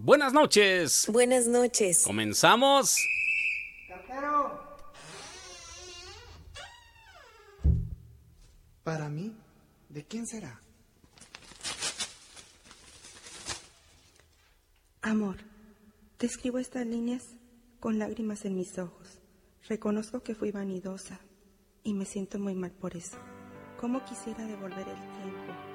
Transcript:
Buenas noches. Buenas noches. Comenzamos. ¡Cartero! Para mí, ¿de quién será? Amor, te escribo estas líneas con lágrimas en mis ojos. Reconozco que fui vanidosa y me siento muy mal por eso. ¿Cómo quisiera devolver el tiempo